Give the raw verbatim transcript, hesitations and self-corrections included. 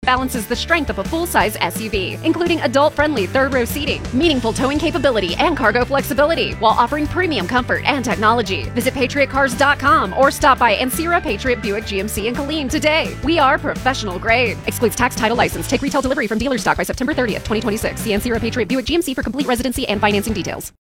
balances the strength of a full-size S U V, including adult-friendly third-row seating, meaningful towing capability, and cargo flexibility, while offering premium comfort and technology. Visit patriot cars dot com or stop by Ancira Patriot Buick G M C in Killeen today. We are professional grade. Excludes tax, title, license. Take retail delivery from dealer stock by September thirtieth, twenty twenty-six. See Ancira Patriot Buick G M C for complete residency and financing details.